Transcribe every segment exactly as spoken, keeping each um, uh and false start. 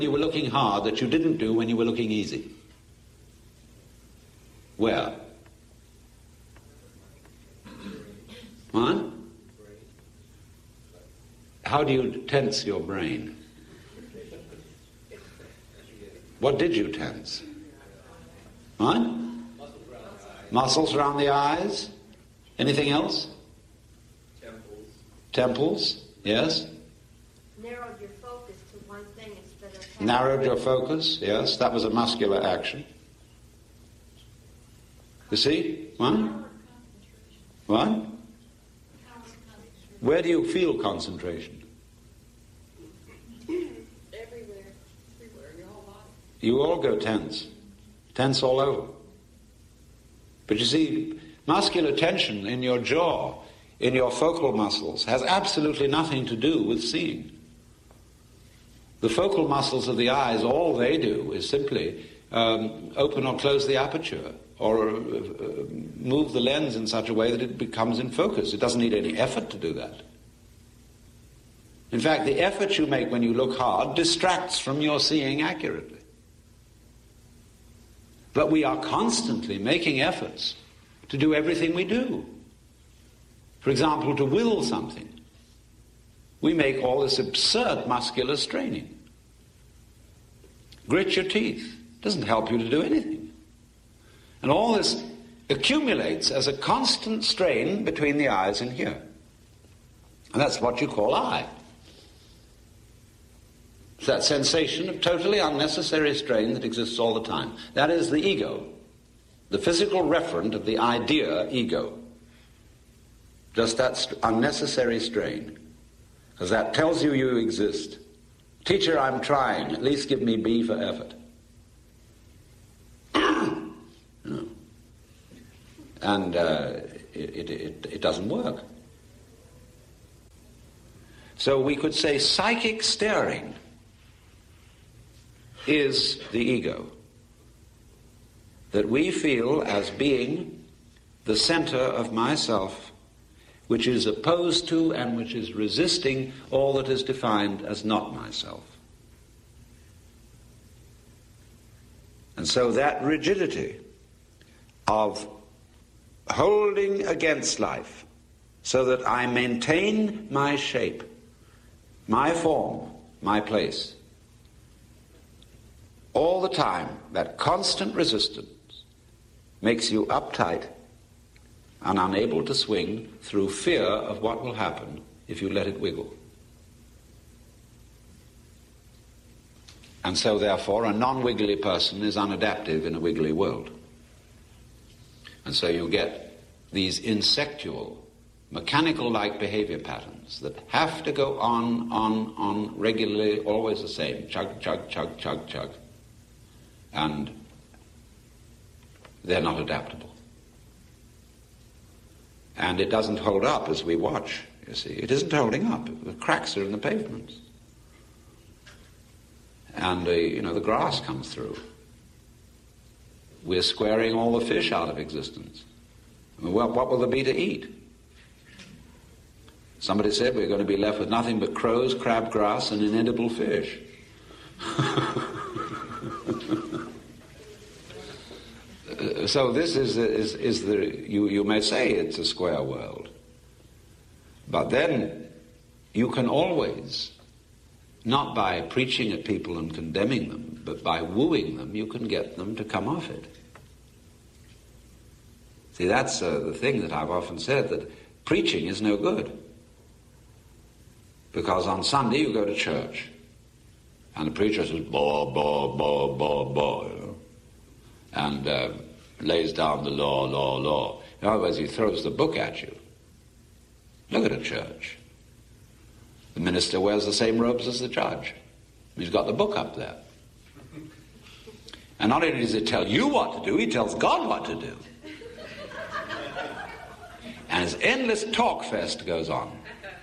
you were looking hard that you didn't do when you were looking easy? Where? What? How do you tense your brain? What did you tense? What? Muscles around the eyes? Anything else? Temples. Temples, yes. Narrowed your focus to one thing instead of... Narrowed your focus, yes. That was a muscular action. You see? What? What? Where do you feel concentration? Everywhere. Everywhere. Your whole body. You all go tense. Tense all over. But you see, muscular tension in your jaw, in your focal muscles, has absolutely nothing to do with seeing. The focal muscles of the eyes, all they do is simply um, open or close the aperture, or uh, move the lens in such a way that it becomes in focus. It doesn't need any effort to do that. In fact, the effort you make when you look hard distracts from your seeing accurately. But we are constantly making efforts to do everything we do. For example, to will something. We make all this absurd muscular straining. Grit your teeth. Doesn't help you to do anything. And all this accumulates as a constant strain between the eyes and here. And that's what you call eye. It's that sensation of totally unnecessary strain that exists all the time. That is the ego, the physical referent of the idea ego. Just that st- unnecessary strain. Because that tells you you exist. Teacher, I'm trying. At least give me B for effort. You know. And uh, it, it, it doesn't work. So we could say psychic staring is the ego. That we feel as being the center of myself, which is opposed to and which is resisting all that is defined as not myself. And so that rigidity of holding against life so that I maintain my shape, my form, my place, all the time, that constant resistance makes you uptight and unable to swing through fear of what will happen if you let it wiggle. And so, therefore, a non-wiggly person is unadaptive in a wiggly world. And so you get these insectual, mechanical-like behavior patterns that have to go on, on, on, regularly, always the same. Chug, chug, chug, chug, chug. And they're not adaptable. And it doesn't hold up as we watch, you see. It isn't holding up. The cracks are in the pavements. And, uh, you know, the grass comes through. We're squaring all the fish out of existence. Well, what will there be to eat? Somebody said we're going to be left with nothing but crows, crabgrass, and inedible fish. So this is, is, is the, you, you may say it's a square world. But then you can always, not by preaching at people and condemning them, but by wooing them, you can get them to come off it. See, that's uh, the thing that I've often said, that preaching is no good. Because on Sunday you go to church, and the preacher says, bah, bah, bah, bah, bah, you know, and uh, lays down the law, law, law. In other words, he throws the book at you. Look at a church. The minister wears the same robes as the judge. He's got the book up there. And not only does he tell you what to do, he tells God what to do. And his endless talk fest goes on.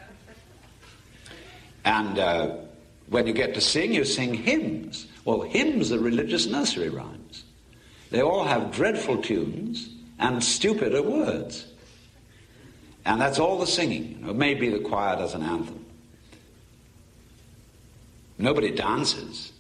And uh, when you get to sing, you sing hymns. Well, hymns are religious nursery rhymes. They all have dreadful tunes and stupider words. And that's all the singing. You know, maybe the choir does an anthem. Nobody dances.